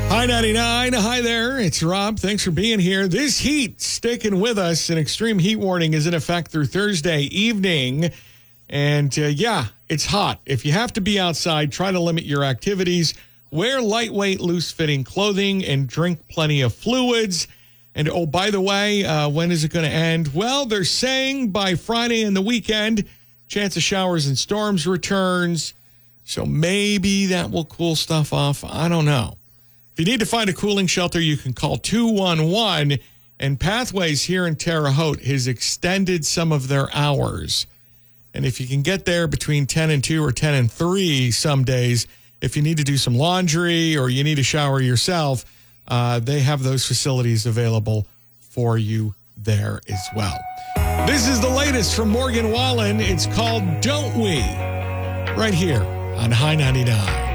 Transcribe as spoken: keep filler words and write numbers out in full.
Hi, ninety-nine. Hi there. It's Rob. Thanks for being here. This heat sticking with us. An extreme heat warning is in effect through Thursday evening. And uh, yeah, it's hot. If you have to be outside, try to limit your activities. Wear lightweight, loose-fitting clothing and drink plenty of fluids. And oh, by the way, uh, when is it going to end? Well, they're saying by Friday and the weekend, chance of showers and storms returns. So maybe that will cool stuff off. I don't know. If you need to find a cooling shelter, you can call two one one. And Pathways here in Terre Haute has extended some of their hours. And if you can get there between ten and two or ten and three some days, if you need to do some laundry or you need to shower yourself, uh, they have those facilities available for you there as well. This is the latest from Morgan Wallen. It's called Don't We? Right here on High ninety-nine.